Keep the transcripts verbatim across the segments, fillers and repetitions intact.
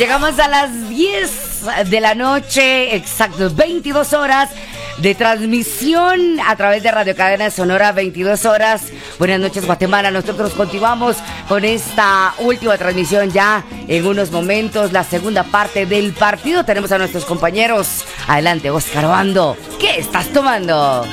Llegamos a las diez de la noche, exacto, veintidós horas de transmisión a través de Radio Cadena Sonora, veintidós horas. Buenas noches, Guatemala. Nosotros continuamos con esta última transmisión ya en unos momentos, la segunda parte del partido. Tenemos a nuestros compañeros. Adelante, Oscar Obando. ¿Qué estás tomando?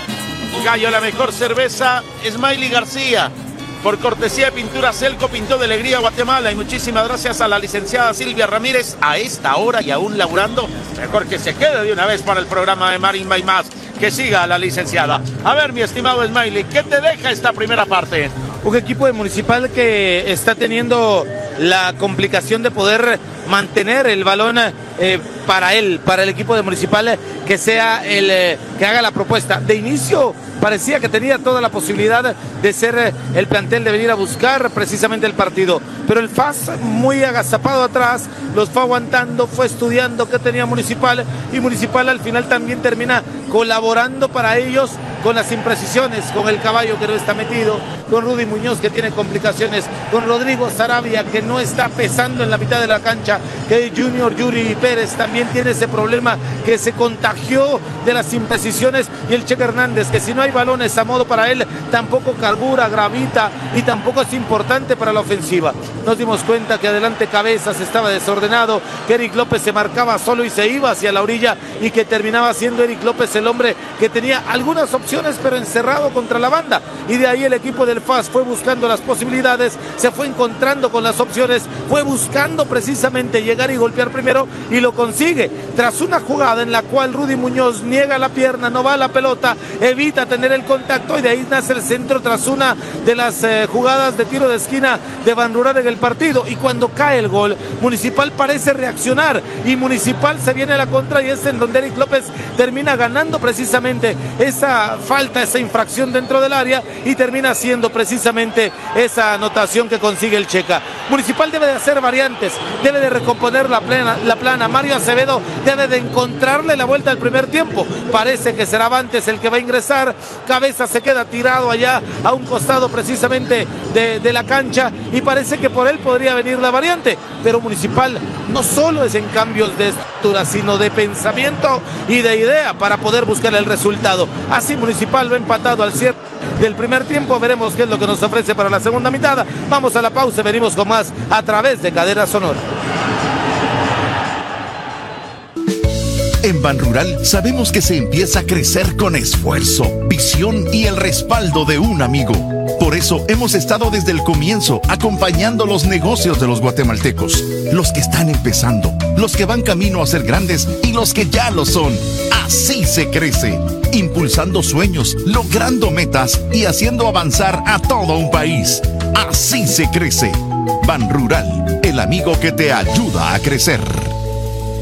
Gallo, la mejor cerveza, Smiley García. Por cortesía de Pintura Celco, pintó de alegría Guatemala. Y muchísimas gracias a la licenciada Silvia Ramírez. A esta hora y aún laburando, mejor que se quede de una vez para el programa de Marimba y más. Que siga la licenciada. A ver, mi estimado Smiley, ¿qué te deja esta primera parte? Un equipo de Municipal que está teniendo la complicación de poder mantener el balón eh, para él, para el equipo de Municipal, que sea el eh, que haga la propuesta. De inicio parecía que tenía toda la posibilidad de ser eh, el plantel de venir a buscar precisamente el partido, pero el F A S muy agazapado atrás, los fue aguantando, fue estudiando qué tenía Municipal, y Municipal al final también termina colaborando para ellos con las imprecisiones, con el caballo que no está metido, con Rudy Muñoz que tiene complicaciones, con Rodrigo Sarabia que no está pesando en la mitad de la cancha, que Junior Yuri Pérez también tiene ese problema que se contagió de las imprecisiones, y el Cheque Hernández que si no hay balones a modo para él tampoco carbura, gravita y tampoco es importante para la ofensiva. Nos dimos cuenta que adelante Cabezas estaba desordenado, que Eric López se marcaba solo y se iba hacia la orilla, y que terminaba siendo Eric López el hombre que tenía algunas opciones pero encerrado contra la banda, y de ahí el equipo del F A S fue buscando las posibilidades, se fue encontrando con las opciones, fue buscando precisamente llegar y golpear primero, y lo consigue tras una jugada en la cual Rudy Muñoz niega la pierna, no va a la pelota, evita tener el contacto, y de ahí nace el centro tras una de las eh, jugadas de tiro de esquina de Ban Rural en el partido, y cuando cae el gol, Municipal parece reaccionar, y Municipal se viene a la contra, y es en donde Eric López termina ganando precisamente esa falta, esa infracción dentro del área, y termina siendo precisamente esa anotación que consigue el Checa. Municipal debe de hacer variantes, debe de recomponer la plana, la plana. Mario Acevedo debe de encontrarle la vuelta al primer tiempo. Parece que será Vantes el que va a ingresar. Cabeza se queda tirado allá a un costado precisamente de, de la cancha, y parece que por él podría venir la variante, pero Municipal no solo es en cambios de estructura, sino de pensamiento y de idea para poder buscar el resultado. Así Municipal va empatado al cierre del primer tiempo. Veremos qué es lo que nos ofrece para la segunda mitad. Vamos a la pausa, venimos con más a través de Cadena Sonora. En Ban Rural sabemos que se empieza a crecer con esfuerzo, visión y el respaldo de un amigo. Por eso hemos estado desde el comienzo acompañando los negocios de los guatemaltecos, los que están empezando, los que van camino a ser grandes y los que ya lo son. Así se crece, impulsando sueños, logrando metas y haciendo avanzar a todo un país. Así se crece. Ban Rural, el amigo que te ayuda a crecer.